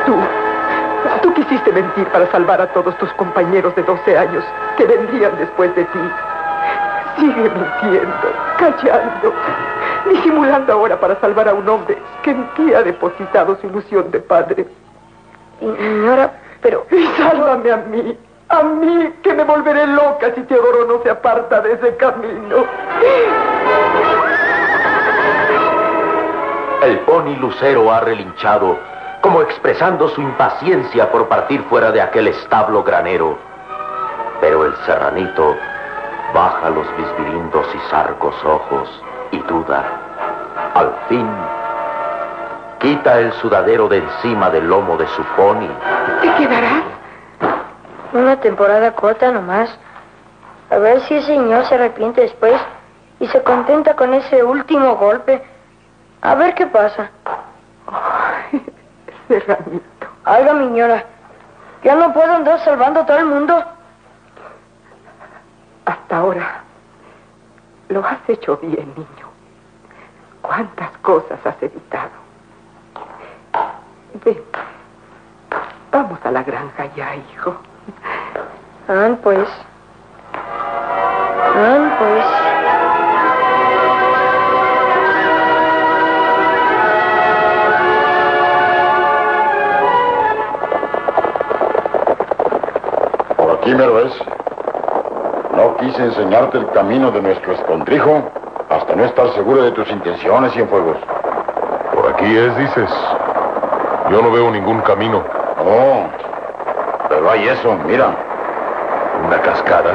Tú quisiste mentir para salvar a todos tus compañeros de 12 años que vendrían después de ti. Sigue mintiendo, callando, disimulando ahora para salvar a un hombre que en ti ha depositado su ilusión de padre. Señora, pero... Y sálvame a mí, que me volveré loca si Teodoro no se aparta de ese camino. El pony Lucero ha relinchado, como expresando su impaciencia por partir fuera de aquel establo granero. Pero el serranito baja los bisbirindos y zarcos ojos y duda. Al fin, quita el sudadero de encima del lomo de su pony. ¿Te quedarás? Una temporada corta nomás. A ver si ese señor se arrepiente después y se contenta con ese último golpe. A ver qué pasa. Ay, Serranito. Oiga, señora, ¿ya no puedo andar salvando a todo el mundo? Hasta ahora lo has hecho bien, niño. ¿Cuántas cosas has evitado? Ven, vamos a la granja ya, hijo. Pues. Por aquí mero es. No quise enseñarte el camino de nuestro escondrijo hasta no estar seguro de tus intenciones, Cienfuegos. Por aquí es, dices. Yo no veo ningún camino. Oh, pero hay eso, mira. Una cascada.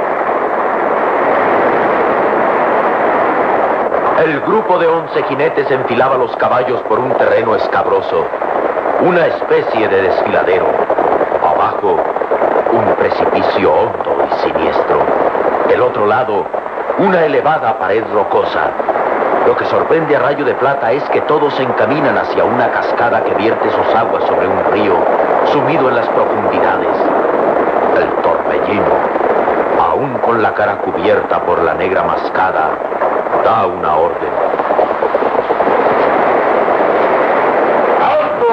El grupo de 11 jinetes enfilaba los caballos por un terreno escabroso, una especie de desfiladero. Abajo, un precipicio hondo y siniestro. Del otro lado, una elevada pared rocosa. Lo que sorprende a Rayo de Plata es que todos se encaminan hacia una cascada que vierte sus aguas sobre un río sumido en las profundidades. El torbellino, aún con la cara cubierta por la negra mascada, da una orden. ¡Alto!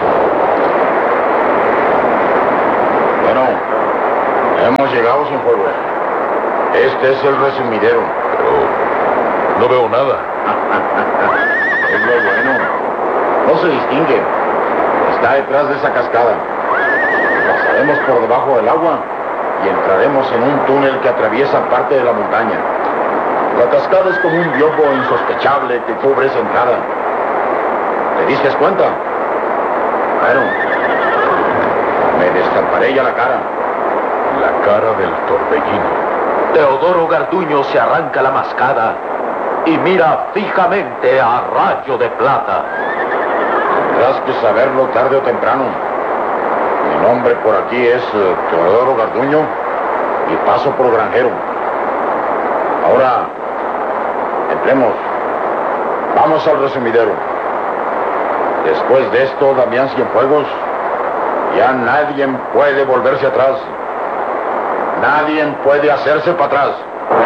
Bueno, hemos llegado, Cienfuegos. Este es el resumidero. Pero no veo nada. Es lo bueno. No se distingue. Está detrás de esa cascada. Pasaremos por debajo del agua y entraremos en un túnel que atraviesa parte de la montaña. La cascada es como un biombo insospechable que cubre esa entrada. ¿Te diste cuenta? Bueno, me destaparé ya la cara. La cara del torbellino. Teodoro Garduño se arranca la mascada y mira fijamente a Rayo de Plata. Tendrás que saberlo tarde o temprano. Mi nombre por aquí es Teodoro Garduño y paso por granjero. Ahora, entremos. Vamos al resumidero. Después de esto, Damián Cienfuegos, ya nadie puede volverse atrás. Nadie puede hacerse para atrás.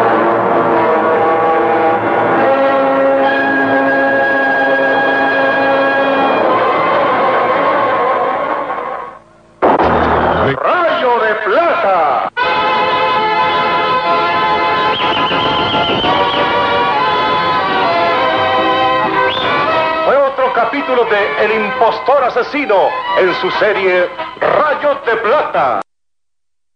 ¡Rayo de Plata! Fue otro capítulo de El Impostor Asesino en su serie Rayo de Plata.